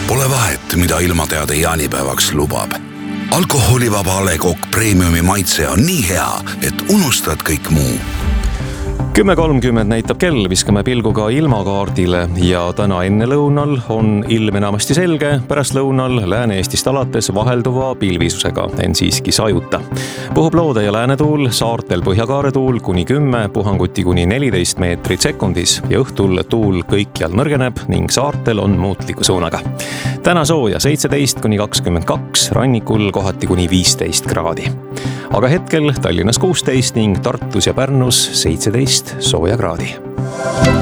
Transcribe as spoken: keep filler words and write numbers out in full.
Pole vahet, mida ilmateade jaanipäevaks lubab. Alkoholivaba A Le Coq Premiumi maitse on nii hea, et unustad kõik muu. kümme kolmkümmend näitab kell, viskame pilguga ilmakaardile ja täna enne lõunal on ilm enamasti selge, pärast lõunal Lääne-Eestist alates vahelduva pilvisusega, en siiski sajuta. Puhub loode ja läänetuul, saartel põhjakaaretuul kuni kümme, puhanguti kuni neliteist meetrit sekundis ja õhtul tuul kõikjal nõrgeneb ning saartel on muutliku suunaga. Täna sooja seitseteist kuni kakskümmend kaks, rannikul kohati kuni viisteist kraadi. Aga hetkel Tallinnas kuusteist ning Tartus ja Pärnus seitseteist sooja kraadi.